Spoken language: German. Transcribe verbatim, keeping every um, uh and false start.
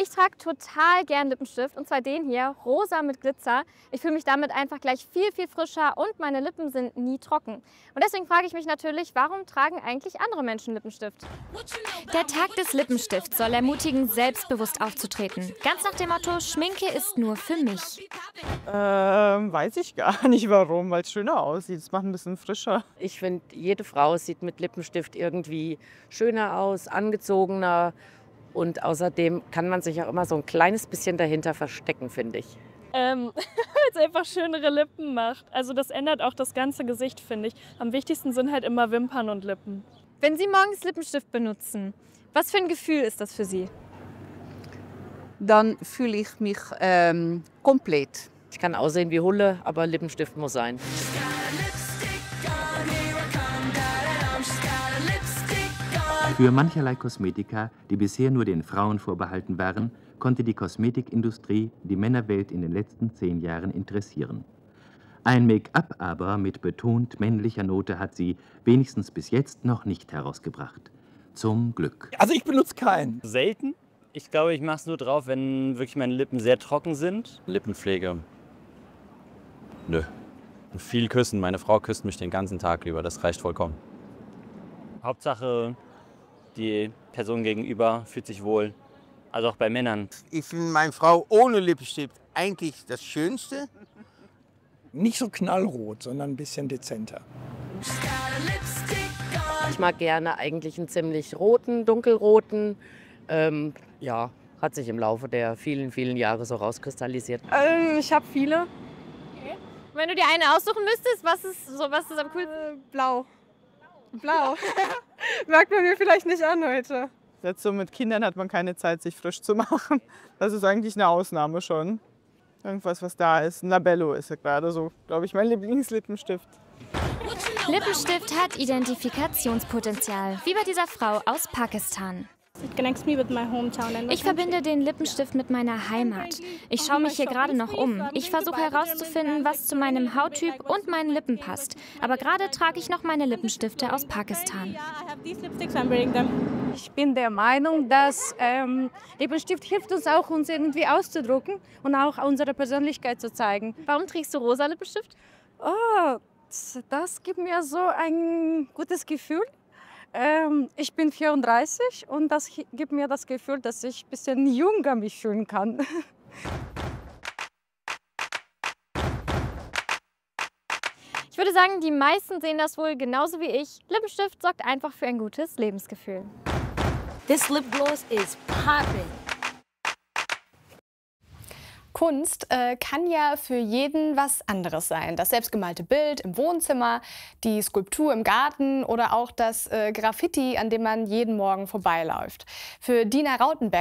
Ich trage total gern Lippenstift, und zwar den hier, rosa mit Glitzer. Ich fühle mich damit einfach gleich viel, viel frischer und meine Lippen sind nie trocken. Und deswegen frage ich mich natürlich, warum tragen eigentlich andere Menschen Lippenstift? Der Tag des Lippenstifts soll ermutigen, selbstbewusst aufzutreten. Ganz nach dem Motto, Schminke ist nur für mich. Ähm, weiß ich gar nicht warum, weil es schöner aussieht. Es macht ein bisschen frischer. Ich finde, jede Frau sieht mit Lippenstift irgendwie schöner aus, angezogener. Und außerdem kann man sich auch immer so ein kleines bisschen dahinter verstecken, finde ich. Ähm, weil es einfach schönere Lippen macht. Also das ändert auch das ganze Gesicht, finde ich. Am wichtigsten sind halt immer Wimpern und Lippen. Wenn Sie morgens Lippenstift benutzen, was für ein Gefühl ist das für Sie? Dann fühle ich mich ähm, komplett. Ich kann aussehen wie Hulle, aber Lippenstift muss sein. Für mancherlei Kosmetika, die bisher nur den Frauen vorbehalten waren, konnte die Kosmetikindustrie die Männerwelt in den letzten zehn Jahren interessieren. Ein Make-up aber mit betont männlicher Note hat sie wenigstens bis jetzt noch nicht herausgebracht. Zum Glück. Also ich benutze keinen. Selten. Ich glaube, ich mache es nur drauf, wenn wirklich meine Lippen sehr trocken sind. Lippenpflege. Nö. Und viel küssen. Meine Frau küsst mich den ganzen Tag über. Das reicht vollkommen. Hauptsache, die Person gegenüber fühlt sich wohl. Also auch bei Männern. Ich finde meine Frau ohne Lippenstift eigentlich das Schönste. Nicht so knallrot, sondern ein bisschen dezenter. Ich mag gerne eigentlich einen ziemlich roten, dunkelroten. Ähm, ja, hat sich im Laufe der vielen, vielen Jahre so rauskristallisiert. Ähm, ich habe viele. Okay. Wenn du dir eine aussuchen müsstest, was ist, so, was ist am coolsten? Äh, blau. Blau. Merkt man mir vielleicht nicht an heute. Jetzt so mit Kindern hat man keine Zeit, sich frisch zu machen. Das ist eigentlich eine Ausnahme schon. Irgendwas, was da ist. Ein Labello ist ja gerade so, glaube ich, mein Lieblingslippenstift. Lippenstift hat Identifikationspotenzial, wie bei dieser Frau aus Pakistan. Ich verbinde den Lippenstift mit meiner Heimat. Ich schaue mich hier gerade noch um. Ich versuche herauszufinden, was zu meinem Hauttyp und meinen Lippen passt. Aber gerade trage ich noch meine Lippenstifte aus Pakistan. Ich bin der Meinung, dass ähm, Lippenstift hilft uns auch, uns irgendwie auszudrücken und auch unsere Persönlichkeit zu zeigen. Warum trägst du rosa Lippenstift? Oh, das gibt mir so ein gutes Gefühl. Ähm, ich bin vierunddreißig und das gibt mir das Gefühl, dass ich ein bisschen jünger mich fühlen kann. Ich würde sagen, die meisten sehen das wohl genauso wie ich. Lippenstift sorgt einfach für ein gutes Lebensgefühl. This lip gloss is popping. Kunst äh, kann ja für jeden was anderes sein. Das selbstgemalte Bild im Wohnzimmer, die Skulptur im Garten oder auch das äh, Graffiti, an dem man jeden Morgen vorbeiläuft. Für Dina Rautenberg